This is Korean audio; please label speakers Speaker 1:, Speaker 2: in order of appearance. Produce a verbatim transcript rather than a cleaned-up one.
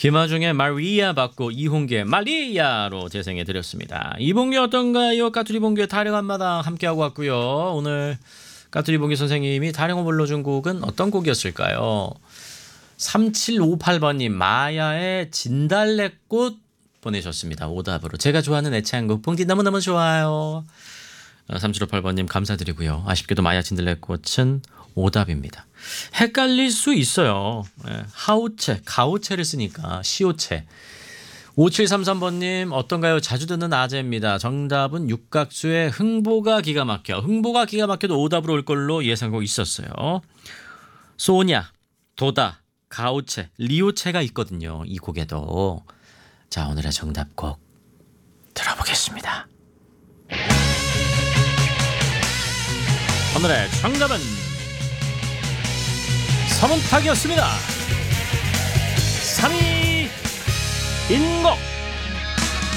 Speaker 1: 김하중의 마리아 받고 이홍기의 마리아로 재생해드렸습니다. 이봉규 어떤가요? 까투리 봉규의 타령 한마당 함께하고 왔고요. 오늘 까투리 봉규 선생님이 타령을 불러준 곡은 어떤 곡이었을까요? 삼칠오팔 번님 마야의 진달래꽃 보내셨습니다. 오답으로. 제가 좋아하는 애창곡 봉디 너무너무 좋아요. 삼칠오팔 번님 감사드리고요. 아쉽게도 마야 진달래꽃은 오답입니다. 헷갈릴 수 있어요. 예, 하우체, 가오체를 쓰니까 시오체. 오칠삼삼 번님 어떤가요? 자주 듣는 아재입니다. 정답은 육각수의 흥보가 기가 막혀. 흥보가 기가 막혀도 오답으로 올 걸로 예상하고 있었어요. 소냐, 도다, 가오체, 리오체가 있거든요. 이 곡에도. 자, 오늘의 정답곡 들어보겠습니다. 오늘의 정답은 서문탁이었습니다. 삼 위 인곡